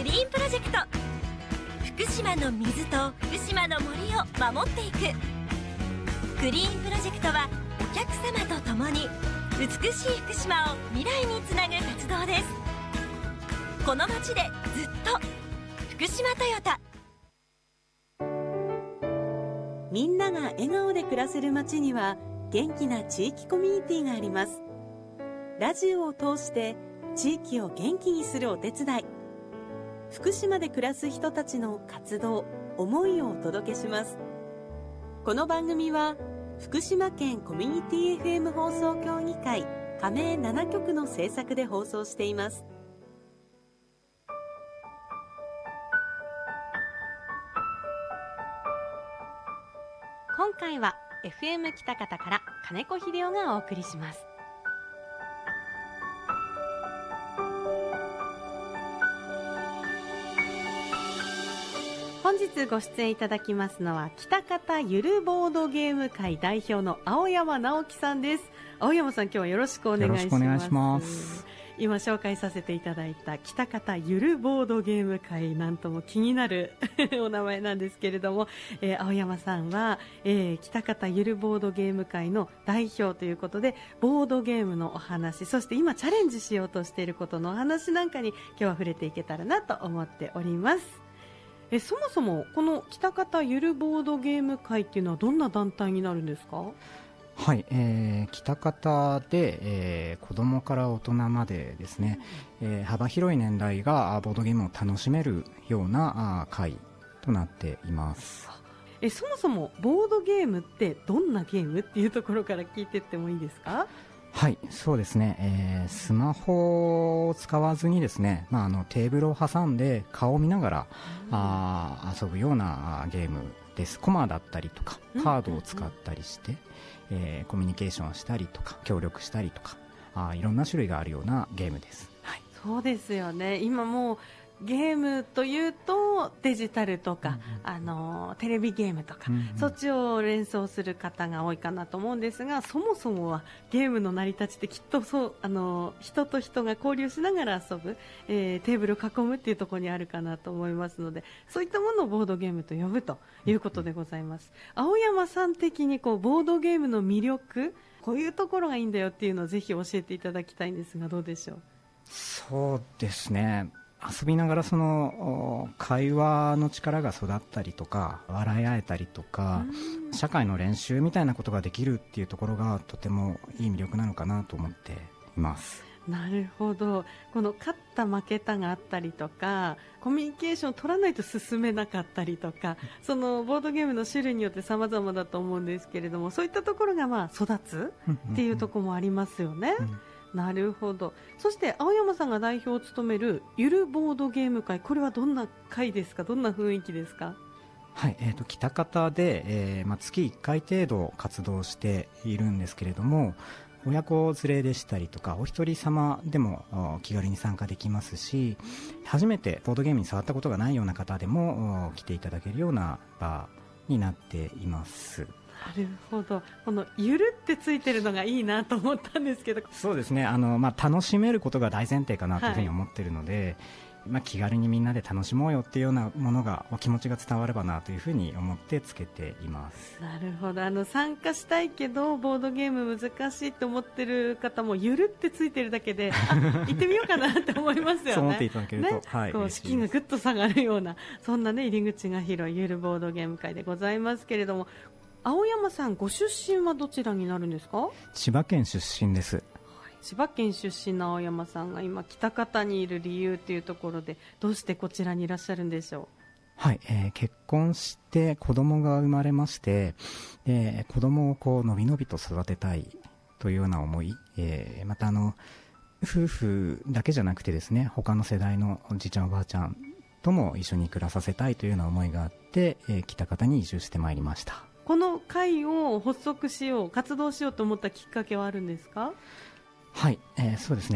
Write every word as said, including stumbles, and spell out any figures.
リーンプロジェクト。福島の水と福島の森を守っていくクリーンプロジェクトは、お客様と共に美しい福島を未来につなぐ活動です。この街でずっと福島トヨタ。 みんなが笑顔で暮らせる街には元気な地域コミュニティがあります。ラジオを通して地域を元気にするお手伝い、福島で暮らす人たちの活動、思いをお届けします。この番組は福島県コミュニティ エフエム 放送協議会加盟ななきょくの制作で放送しています。今回は エフエム 北方から金子秀夫がお送りします。本日ご出演いただきますのは、北方ゆるボードゲーム会代表の青山直樹さんです。青山さん、今日はよろしくお願いします。 よろしくお願いします。 今紹介させていただいた北方ゆるボードゲーム会、なんとも気になるお名前なんですけれども、えー、青山さんは、えー、北方ゆるボードゲーム会の代表ということで、ボードゲームのお話、そして今チャレンジしようとしていることのお話なんかに今日は触れていけたらなと思っております。えそもそもこの北方ゆるボードゲーム会っていうのはどんな団体になるんですか？ はい、えー、北方で、えー、子供から大人までですね、うんえー、幅広い年代がボードゲームを楽しめるようなあ会となっています。 えそもそもボードゲームってどんなゲームっていうところから聞いていってもいいですか？ はい、そうですね、えー、スマホを使わずにですね、まあ、あのテーブルを挟んで顔を見ながら、うん、あ遊ぶようなゲームです。コマだったりとかカードを使ったりして、うんえー、コミュニケーションしたりとか協力したりとか、あいろんな種類があるようなゲームです。はい、 そうですよね。今もうゲームというとデジタルとか、うんうん、あのテレビゲームとか、うんうん、そっちを連想する方が多いかなと思うんですが、そもそもはゲームの成り立ちってきっとそうあの人と人が交流しながら遊ぶ、えー、テーブルを囲むっていうところにあるかなと思いますので、そういったものをボードゲームと呼ぶということでございます。うんうん、青山さん的にこうボードゲームの魅力、こういうところがいいんだよっていうのをぜひ教えていただきたいんですが、どうでしょう？ そうですね、遊びながらその会話の力が育ったりとか笑い合えたりとか、社会の練習みたいなことができるっていうところがとてもいい魅力なのかなと思っています。 なるほど。この勝った負けたがあったりとか、コミュニケーションを取らないと進めなかったりとか、そのボードゲームの種類によって様々だと思うんですけれども、そういったところがまあ育つっていうところもありますよね。うんなるほど。そして青山さんが代表を務めるゆるボードゲーム会、これはどんな会ですか？どんな雰囲気ですか？ はい、えーと、北方で、えーまあ、月いっかい程度活動しているんですけれども、親子連れでしたりとかお一人様でも気軽に参加できますし、初めてボードゲームに触ったことがないような方でも来ていただけるような場になっています。 なるほど。このゆるってついてるのがいいなと思ったんですけど、 そうですね、あの、まあ、楽しめることが大前提かなというふうに思っているので、はいまあ、気軽にみんなで楽しもうよっていうようなものがお気持ちが伝わればなというふうに思ってつけています。 なるほど。あの参加したいけどボードゲーム難しいと思ってる方もゆるってついてるだけで行ってみようかなって思いますよね。 そう思っていただけると、ねはい、 こう資金がぐっと下がるような、そんな、ね、入り口が広いゆるボードゲーム会でございますけれども、青山さんご出身はどちらになるんですか？ 千葉県出身です。 千葉県出身の青山さんが今北方にいる理由というところで、どうしてこちらにいらっしゃるんでしょう？ はい、えー、結婚して子供が生まれまして、えー、子供をこうのびのびと育てたいというような思い、えー、またあの夫婦だけじゃなくてですね、他の世代のおじいちゃんおばあちゃんとも一緒に暮らさせたいというような思いがあって、えー、北方に移住してまいりました。 この会を発足しよう、活動しようと思ったきっかけはあるんですか？ はい、えー、そうですね。